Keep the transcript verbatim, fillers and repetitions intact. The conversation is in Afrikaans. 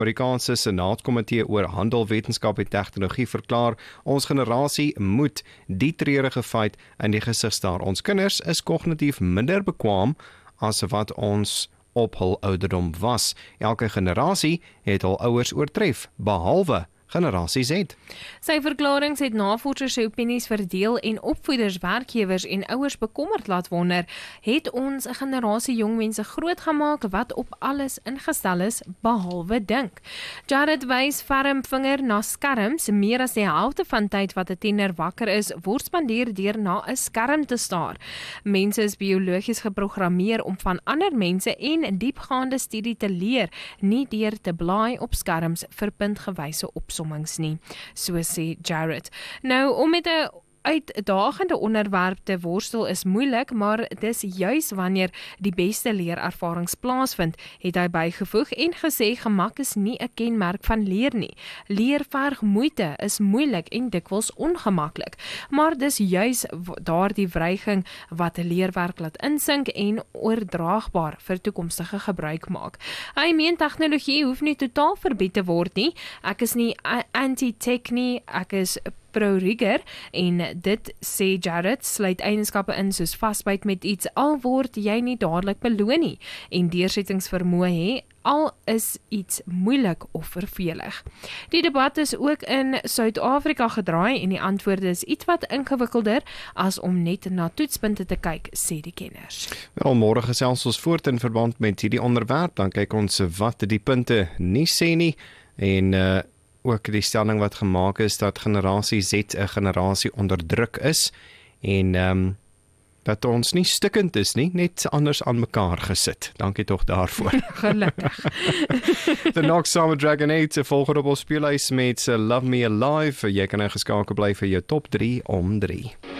Amerikaanse Senaatkomitee oor Handel, Wetenskap en Tegnologie verklaar, ons generasie moet die treurige feit in die gesig staar. Ons kinders is kognitief minder bekwaam as wat ons op hul ouderdom was. Elke generasie het hul ouers oortref, behalwe generasie Z. Sy verklaring het navorsers se opinies verdeel en opvoeders, werkgewers en ouers bekommerd laat wonder, het ons 'n generasie jong mense grootgemaak wat op alles ingestel is, behalwe dink. Jared wys ferm vinger na skerms, meer as die helfte van tyd wat 'n tiener wakker is, word spandeer deur na 'n skerm te staar. Mense is biologies geprogrammeer om van ander mense en diepgaande studie te leer, nie deur te blaai op skerms vir puntgewyse opsommings nie, so sê Jared. Nou, om met 'n uitdagende onderwerp te worstel is moeilik, maar dis juis wanneer die beste leerervarings plaasvind, het hy bygevoeg en gesê gemak is nie 'n kenmerk van leer nie. Leer verg moeite, is moeilik en dikwels ongemaklik, maar dis juis daardie wryging wat 'n leerwerk laat insink en oordraagbaar vir toekomstige gebruik maak. Hy meen tegnologie hoef nie totaal verbied te word nie. Ek is nie anti-tech nie, ek is pro-rigor, en dit, sê Jared, sluit eienskappe in soos vasbyt met iets, al word jy nie dadelik beloon nie, en deursettingsvermoë hê, al is iets moeilik of vervelig. Die debat is ook in Suid-Afrika gedraai en die antwoorde is iets wat ingewikkelder as om net na toetspunte te kyk, sê die kenners. Wel, môre gesels ons voort in verband met hierdie onderwerp, dan kyk ons wat die punte nie sê nie, en uh, ook die stelling wat gemaak is dat generasie Z 'n generasie onder druk is en um, dat ons nie stikkend is nie, net anders aan mekaar gesit. Dankie tog daarvoor. Gelukkig. The Knox Summer Dragon eight volg op ons speellys met Love Me Alive. Jy kan nou geskakel bly vir jou top drie om drie.